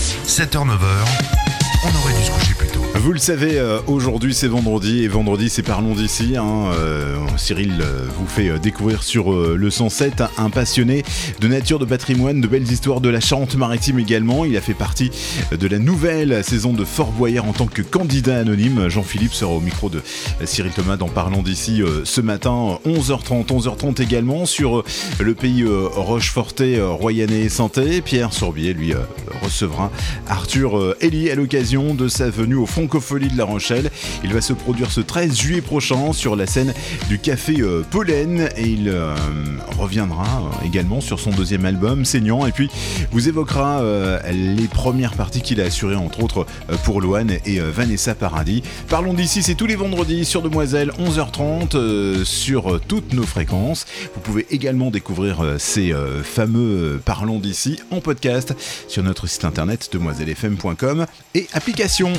7h, 9h, on aurait dû se coucher plus tôt. Vous le savez, aujourd'hui c'est vendredi et vendredi c'est Parlons d'ici. Cyril vous fait découvrir sur le 107 un passionné de nature, de patrimoine, de belles histoires de la Charente-Maritime également. Il a fait partie de la nouvelle saison de Fort Boyard en tant que candidat anonyme. Jean-Philippe sera au micro de Cyril Thomas dans Parlons d'ici ce matin, 11h30 également sur le pays Rochefortais, Royanais et Sainté. Pierre Sorbier lui recevra Arthur Elie à l'occasion de sa venue au Francofolie de La Rochelle. Il va se produire ce 13 juillet prochain sur la scène du Café Pollen et il reviendra également sur son deuxième album Saignant et puis vous évoquera les premières parties qu'il a assurées entre autres pour Loane et Vanessa Paradis. Parlons d'ici, c'est tous les vendredis sur Demoiselle 11h30 sur toutes nos fréquences. Vous pouvez également découvrir ces fameux Parlons d'ici en podcast sur notre site internet demoisellefm.com et application.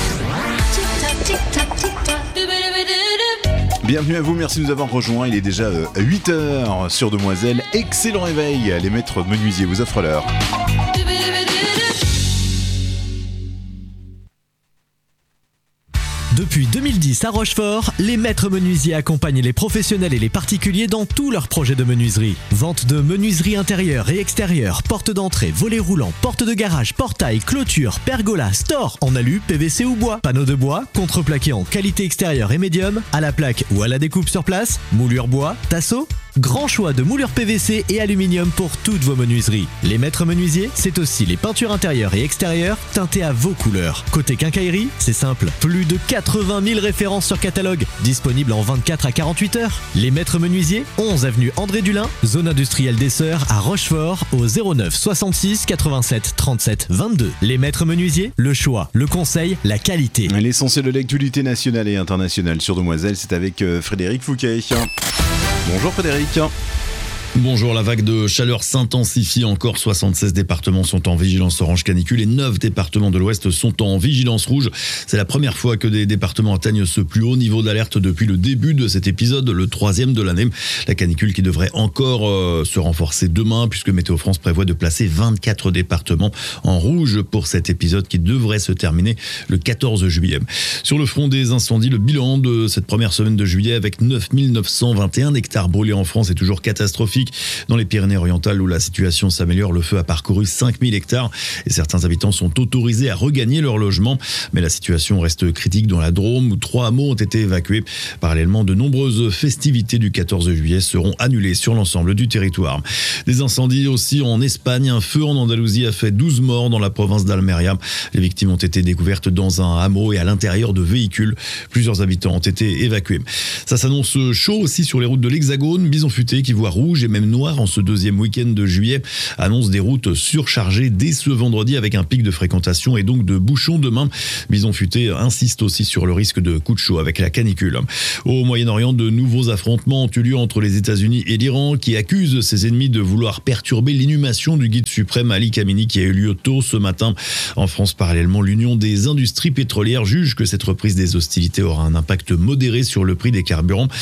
Bienvenue à vous, merci de nous avoir rejoints. Il est déjà 8h sur Demoiselle. Excellent réveil, les maîtres menuisiers vous offrent l'heure. Depuis 2010 à Rochefort, les maîtres menuisiers accompagnent les professionnels et les particuliers dans tous leurs projets de menuiserie. Vente de menuiserie intérieure et extérieure, porte d'entrée, volets roulants, porte de garage, portail, clôture, pergola, store, en alu, PVC ou bois, panneaux de bois, contreplaqué en qualité extérieure et médium, à la plaque ou à la découpe sur place, moulure bois, tasseau. Grand choix de moulures PVC et aluminium pour toutes vos menuiseries. Les maîtres menuisiers, c'est aussi les peintures intérieures et extérieures teintées à vos couleurs. Côté quincaillerie, c'est simple. Plus de 80 000 références sur catalogue, disponibles en 24 à 48 heures. Les maîtres menuisiers, 11 avenue André Dulin, zone industrielle des Sœurs à Rochefort, au 09 66 87 37 22. Les maîtres menuisiers, le choix, le conseil, la qualité. L'essentiel de l'actualité nationale et internationale sur Demoiselle, c'est avec Frédéric Fouquet. Bonjour Frédéric. Bonjour, la vague de chaleur s'intensifie encore. 76 départements sont en vigilance orange canicule et 9 départements de l'Ouest sont en vigilance rouge. C'est la première fois que des départements atteignent ce plus haut niveau d'alerte depuis le début de cet épisode, le 3e de l'année. La canicule qui devrait encore se renforcer demain puisque Météo France prévoit de placer 24 départements en rouge pour cet épisode qui devrait se terminer le 14 juillet. Sur le front des incendies, le bilan de cette première semaine de juillet avec 9 921 hectares brûlés en France est toujours catastrophique. Dans les Pyrénées-Orientales où la situation s'améliore, le feu a parcouru 5000 hectares et certains habitants sont autorisés à regagner leur logement. Mais la situation reste critique dans la Drôme où 3 hameaux ont été évacués. Parallèlement, de nombreuses festivités du 14 juillet seront annulées sur l'ensemble du territoire. Des incendies aussi en Espagne. Un feu en Andalousie a fait 12 morts dans la province d'Almeria. Les victimes ont été découvertes dans un hameau et à l'intérieur de véhicules. Plusieurs habitants ont été évacués. Ça s'annonce chaud aussi sur les routes de l'Hexagone. Bison futé qui voit rouge et même noir en ce deuxième week-end de juillet, annonce des routes surchargées dès ce vendredi avec un pic de fréquentation et donc de bouchons demain. Bison futé insiste aussi sur le risque de coup de chaud avec la canicule. Au Moyen-Orient, de nouveaux affrontements ont eu lieu entre les États-Unis et l'Iran qui accusent ses ennemis de vouloir perturber l'inhumation du guide suprême Ali Khamenei qui a eu lieu tôt ce matin. En France, parallèlement, l'Union des industries pétrolières juge que cette reprise des hostilités aura un impact modéré sur le prix des carburants.